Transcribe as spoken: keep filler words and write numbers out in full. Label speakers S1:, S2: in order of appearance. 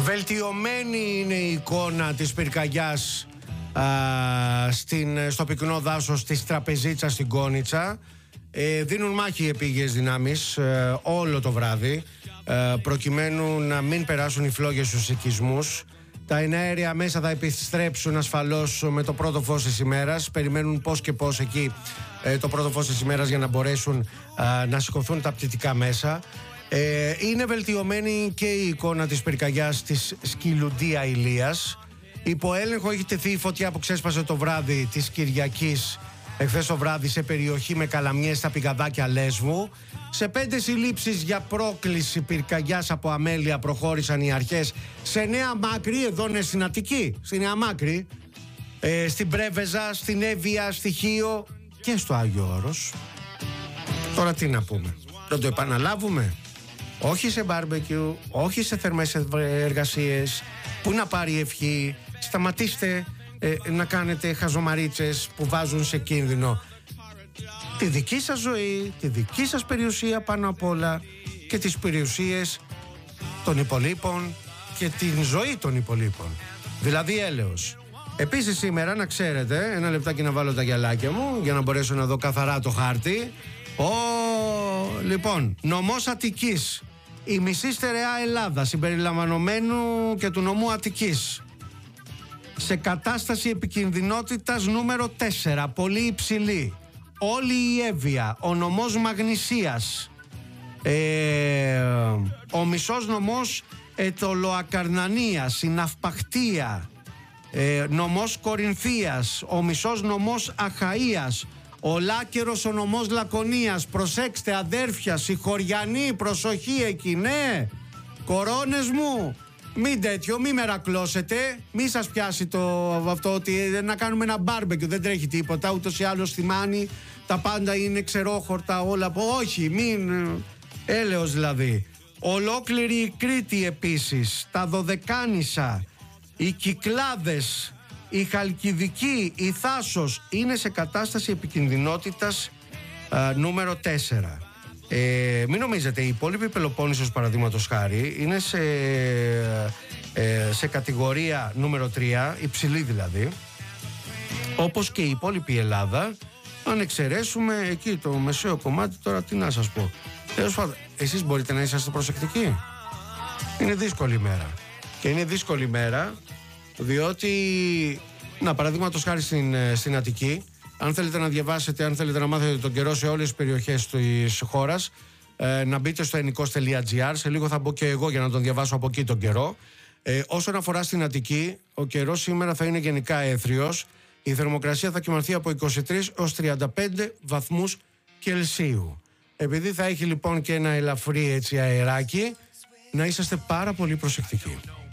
S1: Βελτιωμένη είναι η εικόνα της πυρκαγιάς α, στην, στο πυκνό δάσος της Τραπεζίτσας στην Κόνιτσα. ε, Δίνουν μάχη οι επίγειες δυνάμεις ε, όλο το βράδυ ε, προκειμένου να μην περάσουν οι φλόγες στους οικισμούς. Τα εναέρια μέσα θα επιστρέψουν ασφαλώς με το πρώτο φως της ημέρας. Περιμένουν πώς και πώς εκεί ε, το πρώτο φως της ημέρας για να μπορέσουν α, να σηκωθούν τα πτυτικά μέσα. Ε, είναι βελτιωμένη και η εικόνα της πυρκαγιάς της Σκυλουντία Ηλίας. Υπό έλεγχο έχει τεθεί η φωτιά που ξέσπασε το βράδυ της Κυριακής εχθές το βράδυ σε περιοχή με καλαμιές στα πηγαδάκια Λέσβου. Σε πέντε συλλήψεις για πρόκληση πυρκαγιάς από αμέλεια προχώρησαν οι αρχές σε Νέα Μάκρη, εδώ είναι στην Αττική, στη Νέα Μάκρη, ε, στην Πρέβεζα, στην Εύβοια, στη Χίο και στο Άγιο Όρος. Τώρα τι να πούμε, δεν το επαναλάβουμε? Όχι σε μπάρμπεκιου, όχι σε θερμές εργασίες. Πού να πάρει ευχή? Σταματήστε ε, να κάνετε χαζομαρίτσες που βάζουν σε κίνδυνο τη δική σας ζωή, τη δική σας περιουσία πάνω απ' όλα και τις περιουσίες των υπολείπων και την ζωή των υπολείπων. Δηλαδή έλεος. Επίσης σήμερα, να ξέρετε, ένα λεπτάκι να βάλω τα γυαλάκια μου για να μπορέσω να δω καθαρά το χάρτη. Ο, λοιπόν, νομός Αττικής, η μισή στερεά Ελλάδα συμπεριλαμβανομένου και του νομού Αττικής, σε κατάσταση επικινδυνότητας νούμερο τέσσερα, πολύ υψηλή. Όλη η Εύβοια, ο νομός Μαγνησίας, ε, ο μισός νομός Ετωλοακαρνανίας, η Ναυπαχτία, ε, νομός Κορινθίας, ο μισός νομός Αχαΐας, ο Λάκερος ο νομός Λακωνίας. Προσέξτε αδέρφια, συγχωριανοί, προσοχή εκεί, ναι, κορώνες μου, μην τέτοιο, μην μερακλώσετε, μη σας πιάσει το αυτό ότι να κάνουμε ένα μπάρμπεκιου, δεν τρέχει τίποτα, ούτως ή άλλως θυμάνει, τα πάντα είναι ξερόχορτα όλα από, όχι, μην, έλεος δηλαδή. Ολόκληρη η Κρήτη επίσης, τα Δωδεκάνησα, οι Κυκλάδες, η Χαλκιδική, η Θάσος είναι σε κατάσταση επικινδυνότητας α, νούμερο τέσσερα. Ε, μην νομίζετε, η υπόλοιπη Πελοπόννησος παραδείγματος χάρη είναι σε, ε, σε κατηγορία νούμερο τρία, υψηλή δηλαδή, όπως και η υπόλοιπη Ελλάδα, αν εξαιρέσουμε εκεί το μεσαίο κομμάτι. Τώρα τι να σας πω, εσείς μπορείτε να είσαστε προσεκτικοί? Είναι δύσκολη ημέρα. Και είναι δύσκολη ημέρα διότι, να, παραδείγματος χάρη στην, στην Αττική, αν θέλετε να διαβάσετε, αν θέλετε να μάθετε τον καιρό σε όλες τις περιοχές της χώρας, ε, να μπείτε στο ενικός τελεία τζι άρ. Σε λίγο θα μπω και εγώ για να τον διαβάσω από εκεί τον καιρό. Ε, όσον αφορά στην Αττική, ο καιρός σήμερα θα είναι γενικά έθριος. Η θερμοκρασία θα κυμανθεί από είκοσι τρεις έως τριάντα πέντε βαθμούς Κελσίου. Επειδή θα έχει λοιπόν και ένα ελαφρύ έτσι αεράκι, να είσαστε πάρα πολύ προσεκτικοί.